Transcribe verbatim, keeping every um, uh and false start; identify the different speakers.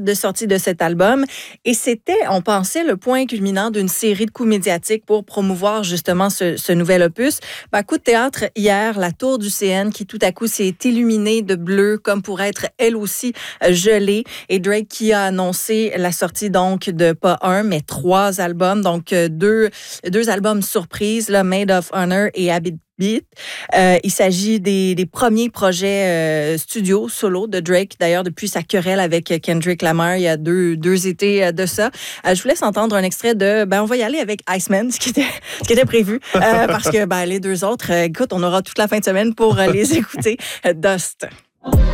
Speaker 1: de sortie de cet album. Et c'était, on pensait, le point culminant d'une série de coups médiatiques pour promouvoir justement ce, ce nouvel opus. Ben, coup de théâtre hier, la tour du C N qui tout à coup s'est illuminée de bleu comme pour être elle aussi gelée. Et Drake qui a annoncé la sortie donc de pas un, mais trois albums. Donc deux, deux albums surprises, là, Made of Honor et Habit Beat. Euh, il s'agit des, des premiers projets euh, studio solo de Drake, d'ailleurs depuis sa querelle avec Kendrick Lamar il y a deux, deux étés de ça. Euh, je vous laisse entendre un extrait de, ben on va y aller avec Iceman, ce qui était, ce qui était prévu, euh, parce que ben, les deux autres, euh, écoute, on aura toute la fin de semaine pour euh, les écouter. Dust.